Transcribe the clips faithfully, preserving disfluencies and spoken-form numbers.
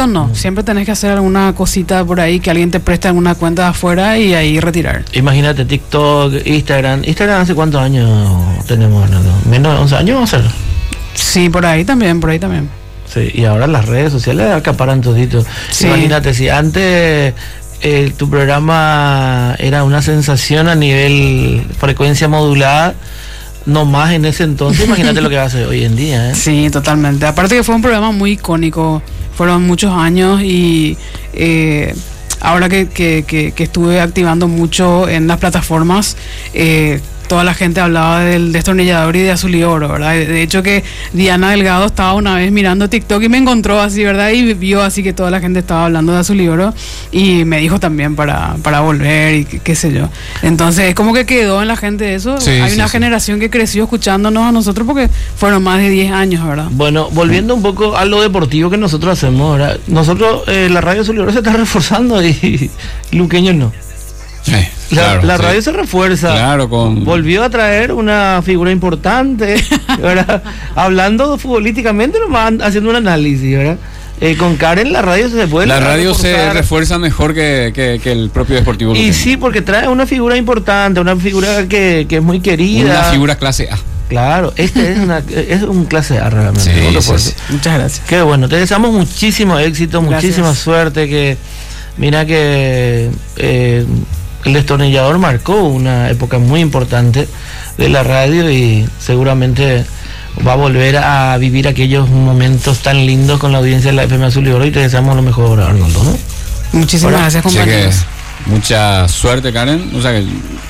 inmediato no. no. Siempre tenés que hacer alguna cosita por ahí, que alguien te preste alguna cuenta de afuera y ahí retirar. Imagínate, TikTok, Instagram. ¿Instagram hace cuántos años tenemos, Arnaldo? ¿Menos de once años vamos a hacer? Sí, por ahí también, por ahí también. Sí, y ahora las redes sociales acaparan todito. Sí. Imagínate, si antes eh, tu programa era una sensación a nivel frecuencia modulada, no más en ese entonces, imagínate lo que va a hacer hoy en día, ¿eh? Sí, totalmente. Aparte que fue un programa muy icónico, fueron muchos años y eh, ahora que, que, que, que estuve activando mucho en las plataformas, eh, toda la gente hablaba del destornillador y de Azul y Oro, ¿verdad? De hecho que Diana Delgado estaba una vez mirando TikTok y me encontró así, ¿verdad? Y vio así que toda la gente estaba hablando de Azul y Oro y me dijo también para, para volver y qué, qué sé yo. Entonces es como que quedó en la gente eso. Sí, Hay sí, una sí. generación que creció escuchándonos a nosotros porque fueron más de diez años, ¿verdad? Bueno, volviendo un poco a lo deportivo que nosotros hacemos, ¿verdad? Nosotros, eh, la radio Azul y Oro se está reforzando y, y Luqueño no. Sí, la, claro, la sí. radio se refuerza. Claro, con... Volvió a traer una figura importante, ¿verdad? Hablando futbolísticamente, nomás haciendo un análisis, ¿verdad? Eh, con Karen la radio se puede. La radio reforzar. Se refuerza mejor que, que, que el propio Deportivo Y Luqueño. Sí, porque trae una figura importante, una figura que, que es muy querida. Una figura clase A. Claro, este es una es un clase A realmente. Sí, sí, sí. Muchas gracias. Qué bueno, te deseamos muchísimo éxito, gracias. Muchísima suerte. Que mira que eh, el destornillador marcó una época muy importante de la radio y seguramente va a volver a vivir aquellos momentos tan lindos con la audiencia de la F M Azul y Oro y te deseamos lo mejor, Arnoldo, ¿no? Muchísimas Ahora, gracias, compañeros. Mucha suerte, Karen. O sea, que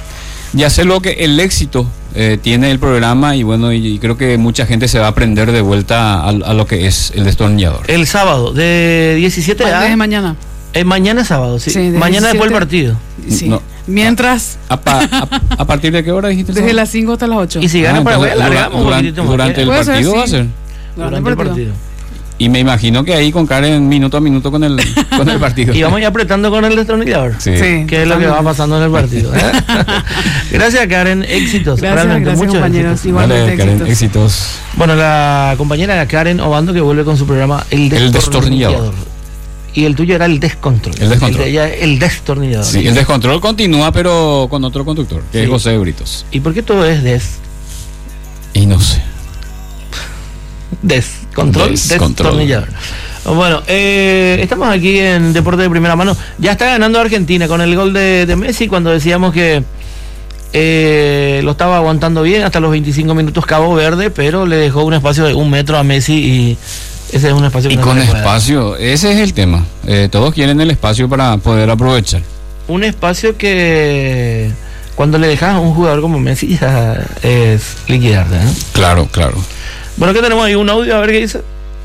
ya sé lo que el éxito eh, tiene el programa y bueno, y, y creo que mucha gente se va a aprender de vuelta a, a lo que es el destornillador. El sábado, de diecisiete a... Desde mañana. Eh, mañana es sábado, sí. sí de mañana diecisiete, después del partido. Sí. No. Mientras... ¿A, pa, a, ¿A partir de qué hora dijiste? Desde las cinco hasta las ocho. Y si gana ah, Paraguay, entonces, alargamos durante, un durante el partido ser, va a sí. ser. Durante, durante el partido. Y me imagino que ahí con Karen minuto a minuto con el, con el partido. Y vamos a ir apretando con el destornillador. Sí. sí que es lo que va pasando en el partido. ¿eh? Gracias, Karen. Éxitos. Gracias, realmente, gracias, muchos compañeros. éxitos. Igualmente Vale, Karen, éxitos. éxitos. Bueno, la compañera Karen Obando que vuelve con su programa El Destornillador. El Destornillador. Y el tuyo era el descontrol. El descontrol. El de ella, el destornillador. Sí, el descontrol continúa, pero con otro conductor, que sí. es José Britos. ¿Y por qué todo es des? Y no sé. Descontrol, Descontrol. destornillador. Bueno, eh, estamos aquí en Deporte de Primera Mano. Ya está ganando Argentina con el gol de, de Messi cuando decíamos que eh, lo estaba aguantando bien hasta los veinticinco minutos Cabo Verde, pero le dejó un espacio de un metro a Messi y ese es un espacio que y no con se puede espacio, dar. Ese es el tema. Eh, todos quieren el espacio para poder aprovechar. Un espacio que cuando le dejas a un jugador como Messi ya es liquidarte, ¿no? Claro, claro. Bueno, ¿qué tenemos ahí? Un audio, a ver qué dice.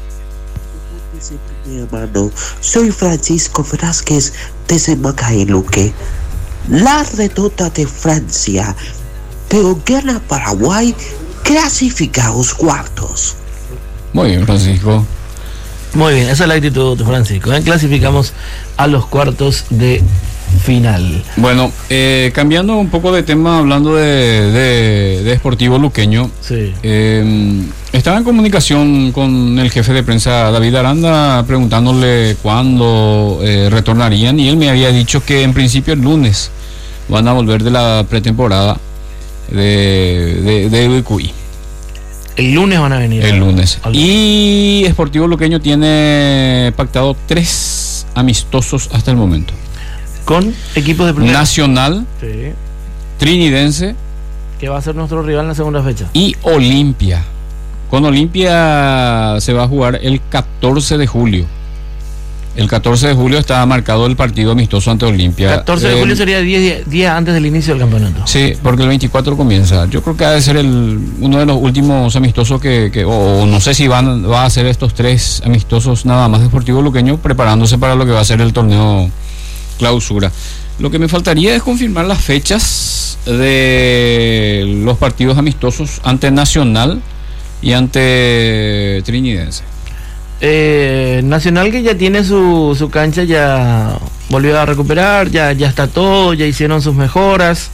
Mano, soy Francisco Velázquez desde Macaeluque. La redonda de Francia, pero gana Paraguay, clasifica a los cuartos. Muy bien, Francisco. Muy bien, esa es la actitud de Francisco, ¿eh? Clasificamos a los cuartos de final. Bueno, eh, cambiando un poco de tema, hablando de, de, de Sportivo Luqueño, sí. eh, estaba en comunicación con el jefe de prensa David Aranda preguntándole cuándo eh, retornarían y él me había dicho que en principio el lunes van a volver de la pretemporada de, de, de Ubicuí. El lunes van a venir. El lunes. Y Sportivo Luqueño tiene pactado tres amistosos hasta el momento. Con equipos de primera. Nacional, sí. Trinidense, que va a ser nuestro rival en la segunda fecha. Y Olimpia. Con Olimpia se va a jugar el catorce de julio. El catorce de julio está marcado el partido amistoso ante Olimpia. catorce de julio sería diez días antes del inicio del campeonato. Sí, porque el veinticuatro comienza. Yo creo que ha de ser el, uno de los últimos amistosos que, que o, o no sé si van va a hacer estos tres amistosos nada más de Sportivo Luqueño, preparándose para lo que va a ser el torneo clausura. Lo que me faltaría es confirmar las fechas de los partidos amistosos ante Nacional y ante Trinidense. Eh, Nacional, que ya tiene su, su cancha, ya volvió a recuperar, ya, ya está todo, ya hicieron sus mejoras.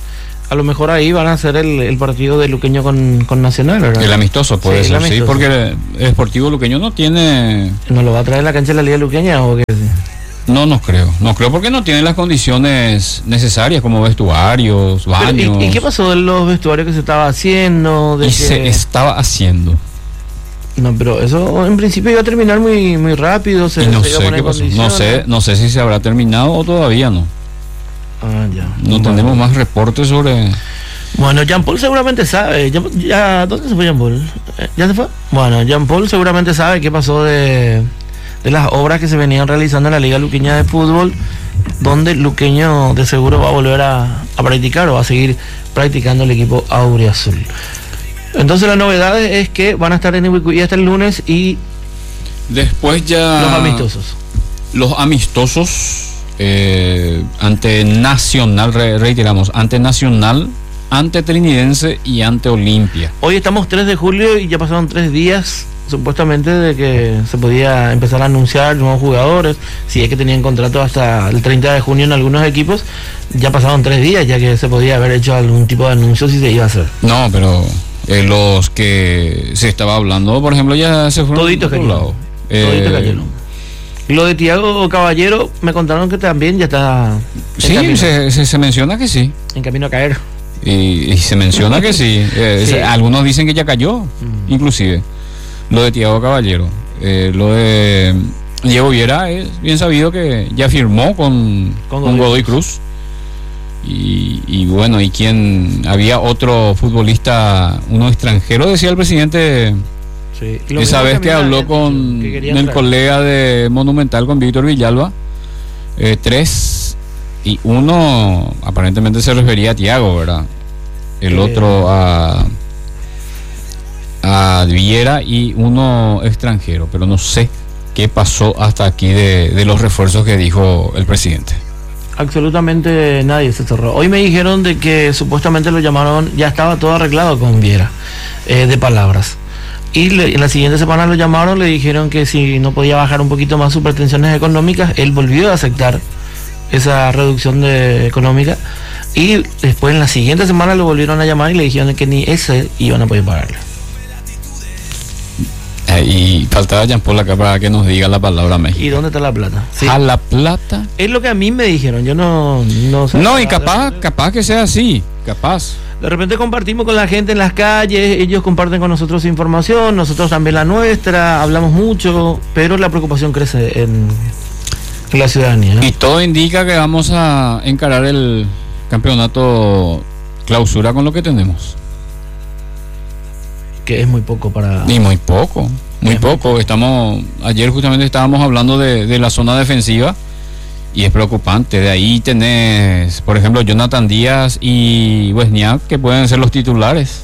a lo mejor ahí van a hacer el, el partido de Luqueño con, con Nacional, ¿verdad? El amistoso puede Sí, ser, el sí, amistoso. porque el Sportivo Luqueño no tiene... ¿No lo va a traer la cancha de la Liga Luqueña o qué? No, no creo, no creo porque no tiene las condiciones necesarias como vestuarios, Pero, baños. ¿y, ¿Y qué pasó de los vestuarios que se estaba haciendo? De Y que... se estaba haciendo. No, pero eso en principio iba a terminar muy muy rápido. Se, Y no se iba a sé poner qué pasó. No condiciones. sé, no sé si se habrá terminado o todavía no. Ah, ya. No Bueno. tenemos más reportes sobre... Bueno, Jean Paul seguramente sabe. Ya, ya- ¿Dónde se fue Jean Paul? Eh, ¿Ya se fue? Bueno, Jean Paul seguramente sabe qué pasó de, de las obras que se venían realizando en la Liga Luqueña de Fútbol, donde Luqueño de seguro va a volver a, a practicar o va a seguir practicando el equipo auriazul. Entonces la novedad es que van a estar en Ibicuí hasta el lunes y Después ya... los amistosos. Los amistosos eh, ante Nacional, re- reiteramos, ante Nacional, ante Trinidense y ante Olimpia. Hoy estamos tres de julio y ya pasaron tres días supuestamente de que se podía empezar a anunciar nuevos jugadores, si es que tenían contrato hasta el treinta de junio en algunos equipos. Ya pasaron tres días ya que se podía haber hecho algún tipo de anuncio si se iba a hacer. No, pero eh, los que se estaba hablando, por ejemplo, ya se fueron Toditos por otro cayeron. lado. Toditos Eh, cayeron. Lo de Tiago Caballero me contaron que también ya está en, Sí, camino, se, se, se menciona que sí. en camino a caer. Y, y se menciona que sí. Eh, Sí. se- algunos dicen que ya cayó, Mm. inclusive. Lo de Tiago Caballero. Eh, lo de Diego Viera es bien sabido que ya firmó con, Con con Godoy Godoy Cruz. Y, y bueno, y quien había otro futbolista, uno extranjero, decía el presidente. Sí. Lo Esa mismo vez a mí que me habló habían con dicho que querían el traer. colega de Monumental, con Víctor Villalba, eh, tres, y uno aparentemente se refería a Tiago, ¿verdad? El Eh. otro a, a Viera y uno extranjero, pero no sé qué pasó hasta aquí de, de los refuerzos que dijo el presidente. Absolutamente nadie se cerró. Hoy me dijeron de que supuestamente lo llamaron, ya estaba todo arreglado con Viera, eh, de palabras. Y le- en la siguiente semana lo llamaron, le dijeron que si no podía bajar un poquito más sus pretensiones económicas, él volvió a aceptar esa reducción de económica. Y después en la siguiente semana lo volvieron a llamar y le dijeron que ni ese iban a poder pagarle. Eh, y faltaba Jean Paul acá para que nos diga la palabra México. ¿Y dónde está la plata? Sí. A la plata. Es lo que a mí me dijeron, yo no... No, sé. No, y capaz, capaz que sea así, capaz. De repente compartimos con la gente en las calles, ellos comparten con nosotros información, nosotros también la nuestra, hablamos mucho, pero la preocupación crece en, en la ciudadanía, ¿no? Y todo indica que vamos a encarar el campeonato clausura con lo que tenemos. Que es muy poco para... Y muy poco, muy Es poco. Estamos, ayer justamente estábamos hablando de, de la zona defensiva y es preocupante. De ahí tenés, por ejemplo, Jonathan Díaz y Wesniak, que pueden ser los titulares.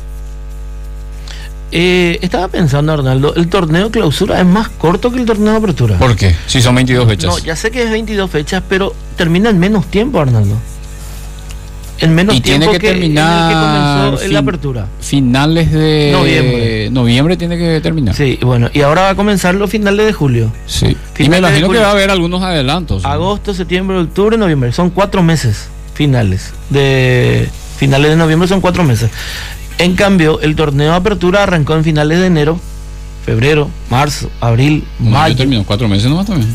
Eh, estaba pensando, Arnaldo, el torneo clausura es más corto que el torneo de apertura. ¿Por qué? Si son veintidós fechas. No, ya sé que es veintidós fechas, pero termina en menos tiempo, Arnaldo. En menos Y tiempo tiene que que, en el que terminar comenzó fin- la apertura. Finales de Noviembre. noviembre tiene que terminar. Sí, bueno, y ahora va a comenzar los finales de julio. Sí. Y me Finales de imagino que julio. va a haber algunos adelantos. Agosto, septiembre, octubre, noviembre. Son cuatro meses finales. De finales de noviembre son cuatro meses. En cambio, el torneo de apertura arrancó en finales de enero, febrero, marzo, abril, No, mayo. yo termino cuatro meses nomás también.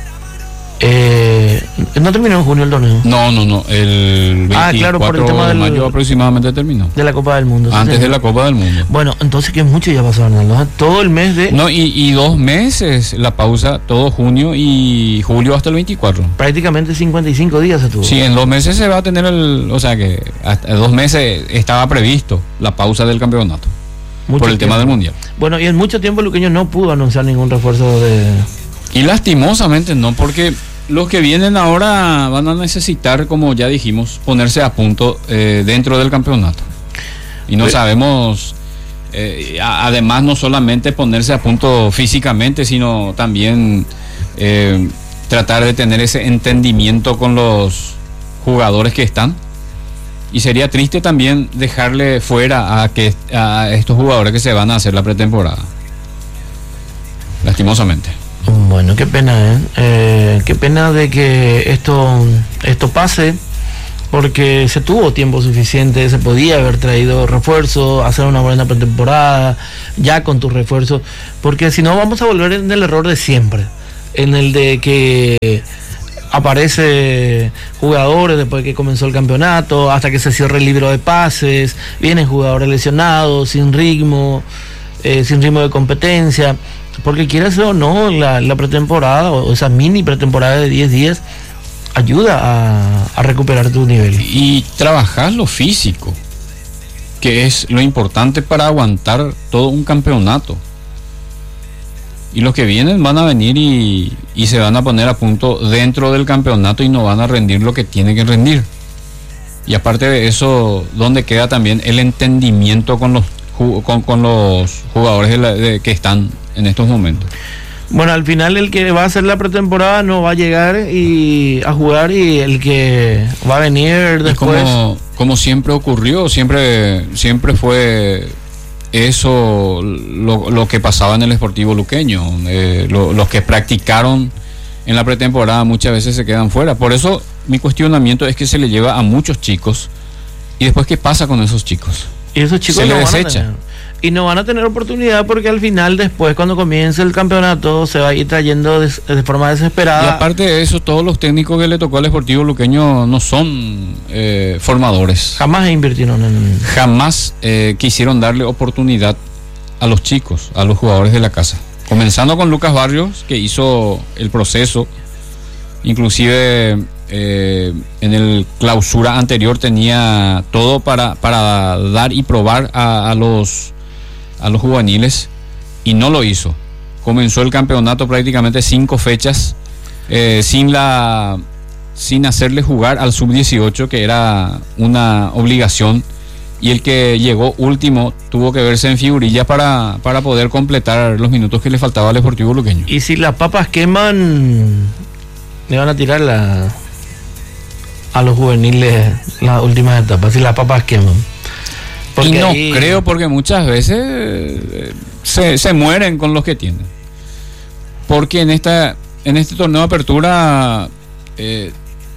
Eh, no terminó en junio el torneo No, no, no. El veinticuatro Ah, claro, por el tema de del- mayo aproximadamente terminó. de la Copa del Mundo. sí, Antes de señor. la Copa del Mundo. Bueno, entonces que mucho ya pasó, Arnaldo. Todo el mes de... No, y, y dos meses la pausa, todo junio y julio hasta el veinticuatro. Prácticamente cincuenta y cinco días se tuvo. Sí, en dos meses se va a tener el. O sea que hasta dos meses estaba previsto la pausa del campeonato. Mucho por el tema tiempo. del mundial. Bueno, y en mucho tiempo Luqueño no pudo anunciar ningún refuerzo de... Y lastimosamente no, porque los que vienen ahora van a necesitar, como ya dijimos, ponerse a punto eh, dentro del campeonato. Y no Pero- sabemos, eh, a- además no solamente ponerse a punto físicamente, sino también eh, tratar de tener ese entendimiento con los jugadores que están. Y sería triste también dejarle fuera a, que, a estos jugadores que se van a hacer la pretemporada. Lastimosamente. Bueno, qué pena, ¿eh? Eh, qué pena de que esto, esto pase. porque se tuvo tiempo suficiente, se podía haber traído refuerzo, hacer una buena pretemporada, ya con tus refuerzos, porque si no vamos a volver en el error de siempre, en el de que aparece jugadores después que comenzó el campeonato, hasta que se cierre el libro de pases, vienen jugadores lesionados, sin ritmo, eh, sin ritmo de competencia, porque quieras o no, la, la pretemporada o esa mini pretemporada de diez días ayuda a, a recuperar tu nivel. Y trabajar lo físico, que es lo importante para aguantar todo un campeonato. Y los que vienen van a venir y, y se van a poner a punto dentro del campeonato y no van a rendir lo que tienen que rendir. Y aparte de eso, ¿dónde queda también el entendimiento con los, con, con los jugadores de la, de, que están en estos momentos? Bueno, al final el que va a hacer la pretemporada no va a llegar y a jugar, y el que va a venir después... Como, como siempre ocurrió, siempre, siempre fue eso lo, lo que pasaba en el Sportivo Luqueño. Eh, lo, los que practicaron en la pretemporada muchas veces se quedan fuera. Por eso mi cuestionamiento es que se le lleva a muchos chicos y después ¿qué pasa con esos chicos? Y esos chicos se no le van desecha. A tener, y no van a tener oportunidad, porque al final después cuando comience el campeonato se va a ir trayendo de, de forma desesperada. Y aparte de eso, todos los técnicos que le tocó al Sportivo Luqueño no son eh, formadores. Jamás invirtieron en... Jamás eh, quisieron darle oportunidad a los chicos, a los jugadores de la casa. Comenzando con Lucas Barrios, que hizo el proceso, inclusive eh, en el clausura anterior tenía todo para, para dar y probar a, a los a los juveniles y no lo hizo. Comenzó el campeonato prácticamente cinco fechas eh, sin la sin hacerle jugar al sub dieciocho, que era una obligación, y el que llegó último tuvo que verse en figurillas para, para poder completar los minutos que le faltaba al Sportivo Luqueño. Y si las papas queman, le van a tirar la, a los juveniles las últimas etapas, si las papas queman. Porque y no ahí... creo, porque muchas veces eh, se, se mueren con los que tienen. Porque en esta en este torneo de apertura eh,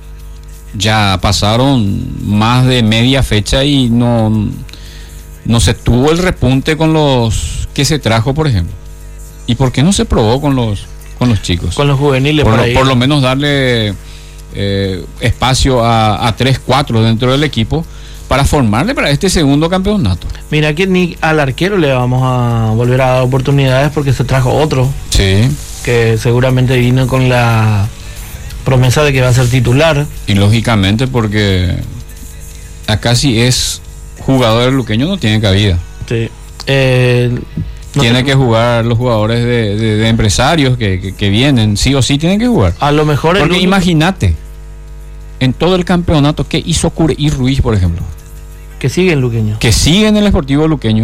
ya pasaron más de media fecha y no, no se tuvo el repunte con los que se trajo, por ejemplo. ¿Y por qué no se probó con los con los chicos? Con los juveniles. Por, por, lo, por lo menos darle eh, espacio a, a tres, cuatro dentro del equipo, para formarle para este segundo campeonato. Mira que ni al arquero le vamos a volver a dar oportunidades, porque se trajo otro. Sí. Que seguramente vino con la promesa de que va a ser titular. Y lógicamente, porque acá si es jugador luqueño no tiene cabida. Sí. Eh, no tiene te... que jugar los jugadores de, de, de empresarios que, que, que vienen, sí o sí tienen que jugar. A lo mejor... Porque único... imagínate, en todo el campeonato, ¿qué hizo Cureí Ruiz, por ejemplo? Que sigue en Luqueño. Que sigue en el Sportivo Luqueño.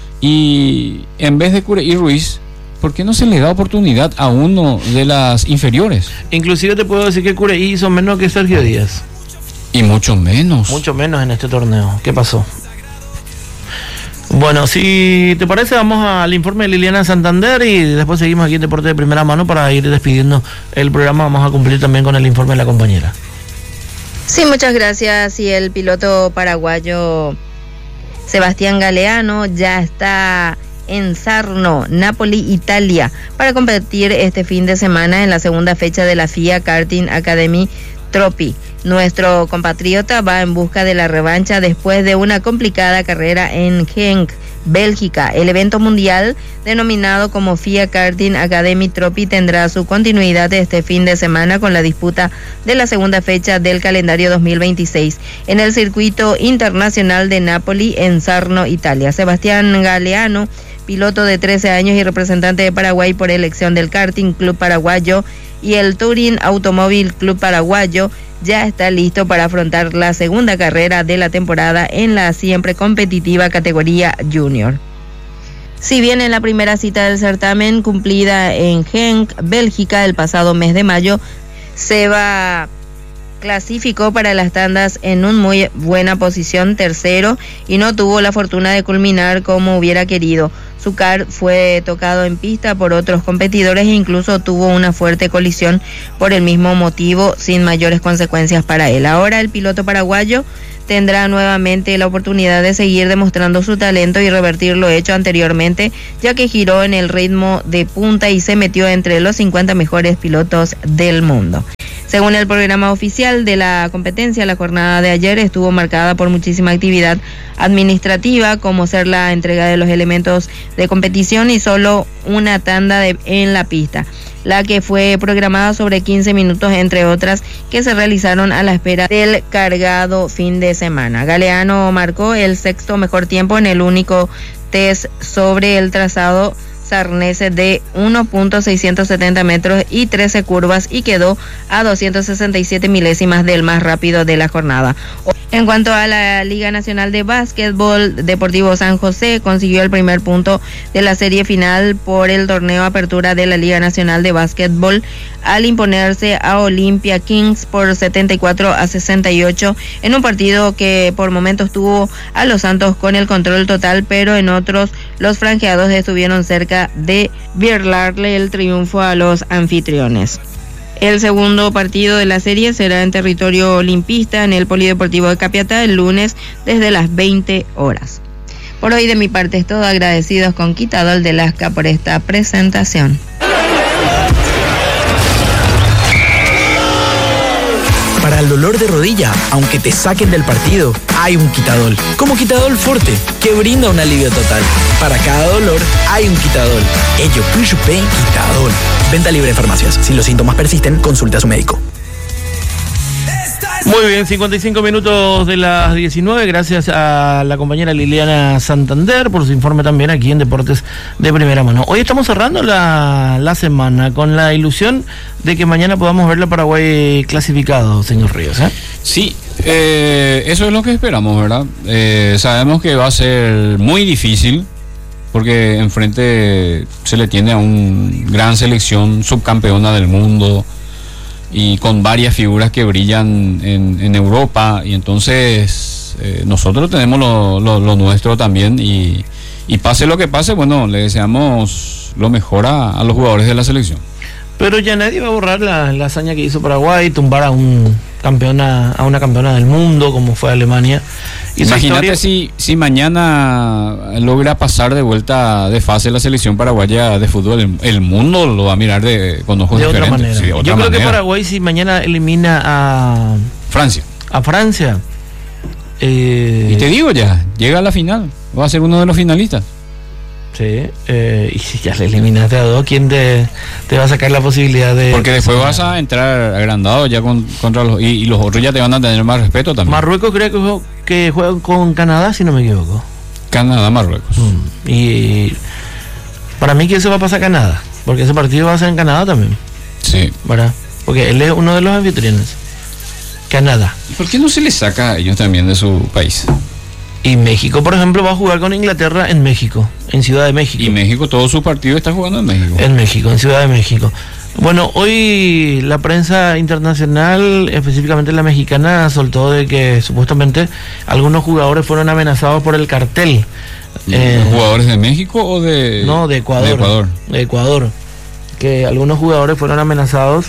Y en vez de Cureí Ruiz, ¿por qué no se le da oportunidad a uno de las inferiores? Inclusive te puedo decir que Cureí hizo menos que Sergio Díaz. Y mucho menos. Mucho menos en este torneo. ¿Qué pasó? Bueno, si te parece, vamos al informe de Liliana Santander y después seguimos aquí en Deporte de Primera Mano para ir despidiendo el programa. Vamos a cumplir también con el informe de la compañera. Sí, muchas gracias. Y el piloto paraguayo Sebastián Galeano ya está en Sarno, Napoli, Italia, para competir este fin de semana en la segunda fecha de la F I A Karting Academy Trophy. Nuestro compatriota va en busca de la revancha después de una complicada carrera en Genk, Bélgica. El evento mundial, denominado como F I A Karting Academy Trophy, tendrá su continuidad este fin de semana con la disputa de la segunda fecha del calendario dos mil veintiséis en el circuito internacional de Napoli, en Sarno, Italia. Sebastián Galeano, piloto de trece años y representante de Paraguay por elección del Karting Club Paraguayo y el Touring Automóvil Club Paraguayo, ya está listo para afrontar la segunda carrera de la temporada en la siempre competitiva categoría Junior. Si bien en la primera cita del certamen, cumplida en Genk, Bélgica, el pasado mes de mayo, Seba clasificó para las tandas en una muy buena posición, tercero, y no tuvo la fortuna de culminar como hubiera querido. Su car fue tocado en pista por otros competidores e incluso tuvo una fuerte colisión por el mismo motivo, sin mayores consecuencias para él. Ahora el piloto paraguayo tendrá nuevamente la oportunidad de seguir demostrando su talento y revertir lo hecho anteriormente, ya que giró en el ritmo de punta y se metió entre los cincuenta mejores pilotos del mundo. Según el programa oficial de la competencia, la jornada de ayer estuvo marcada por muchísima actividad administrativa, como ser la entrega de los elementos de competición y solo una tanda de, en la pista, la que fue programada sobre quince minutos, entre otras que se realizaron a la espera del cargado fin de semana. Galeano marcó el sexto mejor tiempo en el único test sobre el trazado sarnese de uno punto seiscientos setenta metros y trece curvas y quedó a doscientos sesenta y siete milésimas del más rápido de la jornada. En cuanto a la Liga Nacional de Básquetbol, Deportivo San José consiguió el primer punto de la serie final por el torneo Apertura de la Liga Nacional de Básquetbol al imponerse a Olimpia Kings por setenta y cuatro a sesenta y ocho en un partido que por momentos tuvo a los Santos con el control total, pero en otros los franjeados estuvieron cerca de birlarle el triunfo a los anfitriones. El segundo partido de la serie será en territorio olimpista en el Polideportivo de Capiatá el lunes desde las veinte horas. Por hoy de mi parte es todo, agradecidos con Quitadol de Lasca por esta presentación. Para el dolor de rodilla, aunque te saquen del partido, hay un Quitadol. Como Quitadol Forte, que brinda un alivio total. Para cada dolor, hay un Quitadol. Ello Pushupé Quitadol. Venta libre en farmacias. Si los síntomas persisten, consulte a su médico. Muy bien, cincuenta y cinco minutos de las diecinueve, gracias a la compañera Liliana Santander por su informe también aquí en Deportes de Primera Mano. Hoy estamos cerrando la, la semana con la ilusión de que mañana podamos ver a Paraguay clasificado, señor Ríos, ¿eh? Sí, eh, eso es lo que esperamos, ¿verdad? Eh, sabemos que va a ser muy difícil porque enfrente se le tiene a una gran selección subcampeona del mundo y con varias figuras que brillan en, en Europa, y entonces eh, nosotros tenemos lo, lo, lo nuestro también, y, y pase lo que pase, bueno, le deseamos lo mejor a, a los jugadores de la selección. Pero ya nadie va a borrar la, la hazaña que hizo Paraguay, tumbar a un campeona, a una campeona del mundo como fue Alemania. Y imagínate historia... si, si mañana logra pasar de vuelta de fase la selección paraguaya de fútbol, el, el mundo lo va a mirar de, con ojos de diferentes. Otra manera. Sí, de otra Yo creo manera. que Paraguay, si mañana elimina a Francia, a Francia, eh... y te digo ya, llega a la final, va a ser uno de los finalistas. Sí, eh, y si ya le eliminaste a dos, ¿quién te, te va a sacar la posibilidad de...? Porque después vas a entrar agrandado ya con, contra los... Y, y los otros ya te van a tener más respeto también. Marruecos creo que, juega, que juega con Canadá, si no me equivoco. Canadá, Marruecos. Mm, y para mí que eso va a pasar a Canadá, porque ese partido va a ser en Canadá también. Sí. ¿Verdad? Porque él es uno de los anfitriones. Canadá. ¿Y por qué no se les saca a ellos también de su país? Y México, por ejemplo, va a jugar con Inglaterra en México, en Ciudad de México. Y México, todo su partido está jugando en México. En México, en Ciudad de México. Bueno, hoy la prensa internacional, específicamente la mexicana, soltó de que supuestamente algunos jugadores fueron amenazados por el cartel. Eh, ¿Jugadores de México o de...? No, de Ecuador. De Ecuador. De Ecuador. Que algunos jugadores fueron amenazados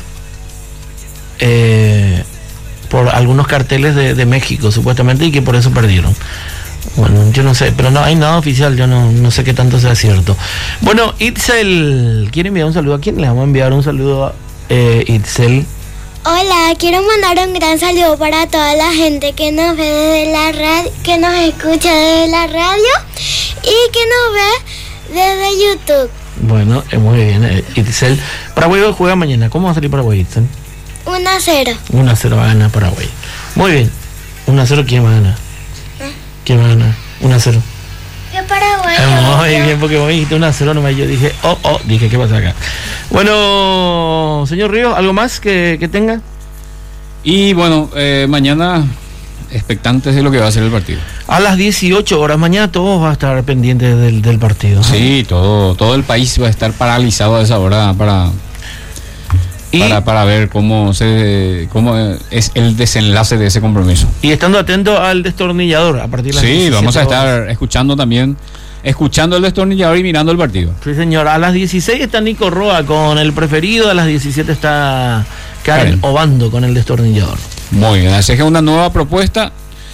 eh, por algunos carteles de, de México, supuestamente, y que por eso perdieron. Bueno, yo no sé, pero no hay nada oficial, yo no, no sé qué tanto sea cierto. Bueno, Itzel, ¿quiere enviar un saludo? ¿A quién le vamos a enviar un saludo a eh, Itzel? Hola, quiero mandar un gran saludo para toda la gente que nos ve desde la radio, que nos escucha desde la radio y que nos ve desde YouTube. Bueno, eh, muy bien, eh, Itzel. Paraguay juega mañana, ¿cómo va a salir Paraguay, Itzel? uno a cero. uno a cero va a ganar Paraguay. Muy bien, uno a cero, ¿quién va a ganar? ¿Quién va a ganar? uno a cero. ¿Qué Paraguay? Muy bien, porque vos dijiste uno a cero nomás, yo dije, oh, oh, dije, ¿qué pasa acá? Bueno, señor Ríos, ¿algo más que, que tenga? Y bueno, eh, mañana expectantes de lo que va a ser el partido. A las dieciocho horas, mañana todos van a estar pendientes del, del partido. Sí, todo, todo el país va a estar paralizado a esa hora para... Y, para, para ver cómo se cómo es el desenlace de ese compromiso. Y estando atento al destornillador a partir de las sí, vamos a estar horas. escuchando también escuchando el destornillador y mirando el partido. Sí, señor. A las dieciséis está Nico Roa con el preferido, a las diecisiete está Karen, Karen. Obando con el destornillador. Muy bien, así que una nueva propuesta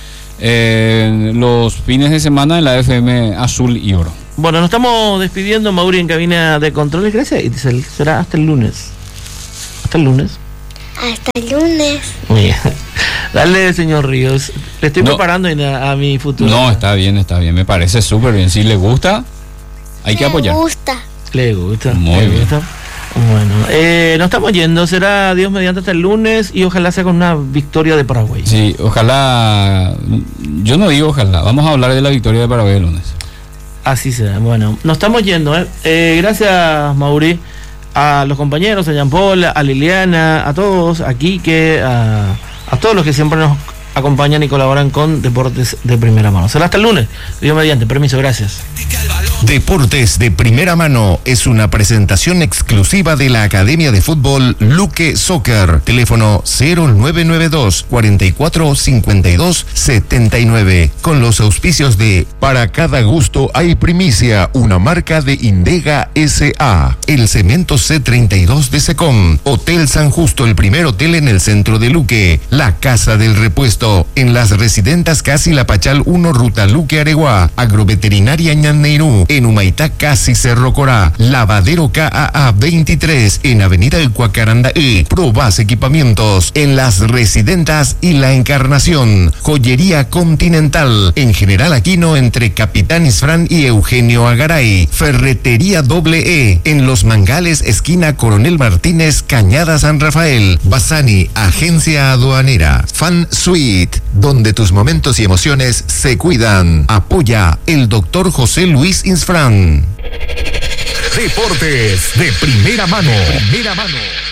eh, los fines de semana en la F M Azul y Oro. Bueno, nos estamos despidiendo, Mauri, en cabina de controles. Gracias. Y será hasta el lunes. Hasta el lunes. Hasta el lunes. Muy bien. Dale, señor Ríos. Le estoy no, preparando a, a mi futuro. No, está bien, está bien. Me parece súper bien. Si le gusta, hay le que apoyar. Le gusta. Le gusta. Muy le bien. Gusta. Bueno, eh, nos estamos yendo. Será Dios mediante hasta el lunes y ojalá sea con una victoria de Paraguay. Sí, ojalá. Yo no digo ojalá. Vamos a hablar de la victoria de Paraguay el lunes. Así será. Bueno, nos estamos yendo. ¿eh? Eh, gracias, Mauri. A los compañeros, a Jean Paul, a Liliana, a todos, a Quique, a, a todos los que siempre nos acompañan y colaboran con Deportes de Primera Mano. Será hasta el lunes. Dios mediante. Permiso, gracias. Deportes de Primera Mano es una presentación exclusiva de la Academia de Fútbol Luque Soccer. Teléfono cero nueve nueve dos, cuatro cuatro cinco dos, siete nueve. Con los auspicios de Para cada gusto hay primicia, una marca de Indega S A. El Cemento C treinta y dos de Secom. Hotel San Justo, el primer hotel en el centro de Luque. La Casa del Repuesto. En las residentas Casi La Pachal uno, Ruta Luque Areguá. Agroveterinaria Ñanneirú. En Humaitá, Casi Cerro Corá. Lavadero K A A veintitrés. En Avenida El Cuacarandaí. Probas Equipamientos. En las residentas y La Encarnación. Joyería Continental. En General Aquino, entre Capitán Isfrán y Eugenio Agaray. Ferretería Doble E. En Los Mangales, esquina Coronel Martínez, Cañada San Rafael. Basani, agencia aduanera. Fan Suite, donde tus momentos y emociones se cuidan. Apoya el doctor José Luis Insfrán. Deportes de Primera Mano. Primera Mano.